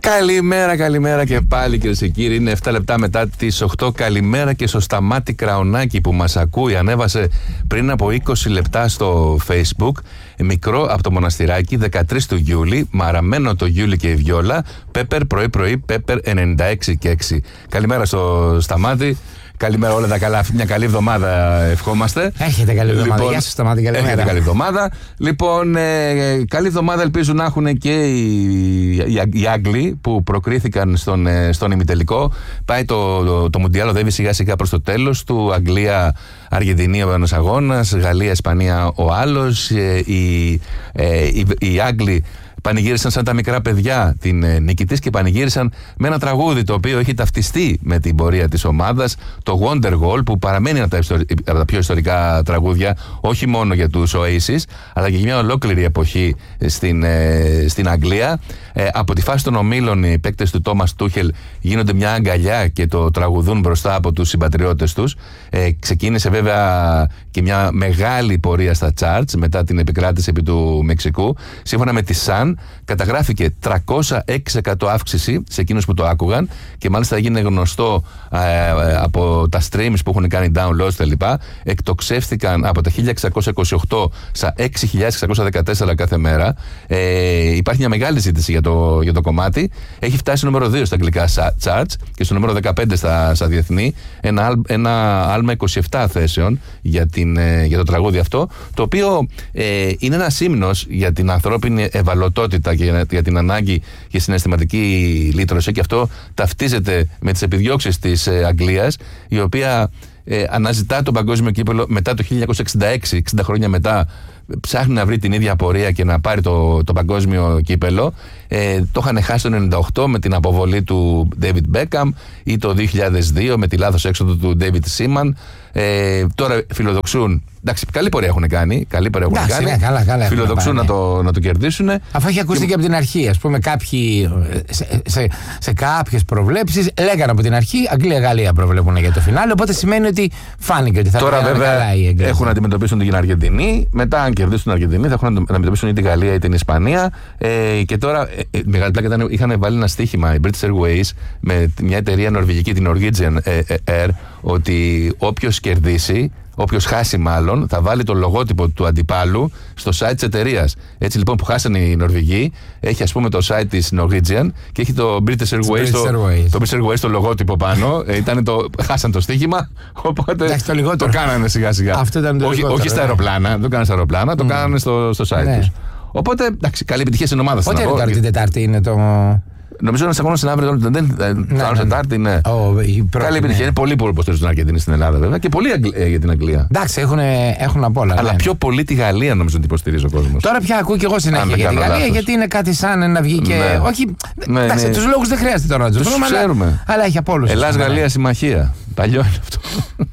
Καλημέρα και πάλι, κυρίες και κύριοι. Είναι 7 λεπτά μετά τις 8. Καλημέρα και στο Σταμάτη Κραουνάκη που μας ακούει. Ανέβασε πριν από 20 λεπτά στο Facebook. Μικρό από το Μοναστηράκι, 13 του Γιούλη. Μαραμένο το Γιούλη και η Βιόλα. Πέπερ πρωί, Πέπερ 96 και 6. Καλημέρα στο Σταμάτη. Καλημέρα, όλα τα καλά. Μια καλή εβδομάδα ευχόμαστε. Έχετε καλή εβδομάδα. Λοιπόν, γεια σας, Σταμάτη, καλημέρα. Έχετε καλή εβδομάδα. Λοιπόν, καλή εβδομάδα ελπίζω να έχουν και οι Άγγλοι που προκρίθηκαν στον ημιτελικό. Πάει το Μουντιάλ, οδεύει σιγά σιγά προς το τέλος του. Αγγλία, Αργεντινή ο ένας αγώνας, Γαλλία, Ισπανία ο άλλος. Οι Άγγλοι πανηγύρισαν σαν τα μικρά παιδιά την νίκη της και πανηγύρισαν με ένα τραγούδι το οποίο έχει ταυτιστεί με την πορεία της ομάδας, το Wonderwall, που παραμένει από τα πιο ιστορικά τραγούδια, όχι μόνο για τους Oasis, αλλά και για μια ολόκληρη εποχή στην Αγγλία. Από τη φάση των ομίλων οι παίκτες του Τόμας Τούχελ γίνονται μια αγκαλιά και το τραγουδούν μπροστά από τους συμπατριώτες τους. Ξεκίνησε βέβαια και μια μεγάλη πορεία στα charts μετά την επικράτηση επί του Μεξικού. Σύμφωνα με τη Sun, καταγράφηκε 306% αύξηση σε εκείνους που το άκουγαν και μάλιστα έγινε γνωστό από τα streams που έχουν κάνει downloads τα λοιπά. Εκτοξεύτηκαν από τα 1628 στα 6614 κάθε μέρα. Υπάρχει μια μεγάλη ζήτηση για το κομμάτι. Έχει φτάσει στο νούμερο 2 στα αγγλικά charts και στο νούμερο 15 στα διεθνή. Ένα άλμα 27 θέσεων για το τραγούδι αυτό, το οποίο είναι ένας ύμνος για την ανθρώπινη ευαλωτότητα και για την ανάγκη και συναισθηματική λύτρωση, και αυτό ταυτίζεται με τις επιδιώξεις της Αγγλίας, η οποία αναζητά τον παγκόσμιο κύπελλο μετά το 1966, 60 χρόνια μετά. Ψάχνει να βρει την ίδια πορεία και να πάρει το παγκόσμιο κύπελλο. Το είχαν χάσει το 1998 με την αποβολή του David Beckham ή το 2002 με τη λάθος έξοδο του David Seaman. Τώρα φιλοδοξούν. Εντάξει, καλή πορεία έχουν κάνει. Ναι, καλά, φιλοδοξούν να το κερδίσουν. Αφού έχει ακούσει και από την αρχή, ας πούμε, κάποιοι σε κάποιες προβλέψεις λέγανε από την αρχή Αγγλία-Γαλλία προβλέπουν για το φινάλε. Οπότε σημαίνει ότι φάνηκε ότι θα τώρα πήγανε βέβαια καλά οι Εγγλέζοι. έχουν να αντιμετωπίσουν την Αργεντινή. Μετά, αν κερδίσουν την Αργεντινή, θα έχουν να αντιμετωπίσουν ή την Γαλλία ή την Ισπανία. Και τώρα μεγάλη πλάκα είχαν βάλει ένα στοίχημα οι British Airways με μια εταιρεία νορβηγική, την Norwegian Air, ότι όποιος κερδίσει, όποιος χάσει μάλλον, θα βάλει το λογότυπο του αντιπάλου στο site της εταιρείας. Έτσι λοιπόν που χάσανε οι Νορβηγοί, έχει ας πούμε το site της Norwegian και έχει το British Airways, το British Airways το λογότυπο πάνω. Χάσαν το στοίχημα, οπότε το κάνανε σιγά σιγά. Όχι στα αεροπλάνα, δεν το κάνανε στα αεροπλάνα, το κάνανε στο site τους. Οπότε εντάξει, καλή επιτυχία στην ομάδα. Πότε είναι την Τετάρτη είναι το... Νομίζω να σε αγώνας αύριο. Το άλλο Τετάρτη είναι. Καλή επιτυχία. Είναι πολύ που υποστηρίζουν την Αργεντινή στην Ελλάδα, βέβαια. Και πολύ για την Αγγλία. Εντάξει, έχουν απ' όλα. Αλλά πιο πολύ τη Γαλλία νομίζω ότι υποστηρίζει ο κόσμος. Τώρα πια ακούω και εγώ συνέχεια για τη Γαλλία, γιατί είναι κάτι σαν να βγει και. Όχι. Εντάξει, τους λόγους δεν χρειάζεται τώρα να τους ξέρουμε. Αλλά έχει από όλους. Ελλάς-Γαλλία συμμαχία. Παλιό είναι αυτό.